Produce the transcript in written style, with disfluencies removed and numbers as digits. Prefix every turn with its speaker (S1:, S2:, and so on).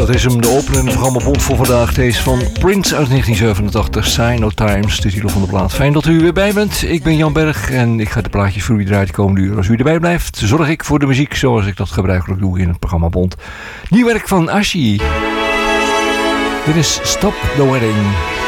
S1: Dat is hem, de openende programma Bond voor vandaag. Deze van Prince uit 1987, Sign of Times, de titel van de plaat. Fijn dat u weer bij bent. Ik ben Jan Berg en ik ga de plaatjes voor u draaien de komende uur. Als u erbij blijft, zorg ik voor de muziek zoals ik dat gebruikelijk doe in het programma Bond. Nieuw werk van Ashi. Dit is Stop the Wedding.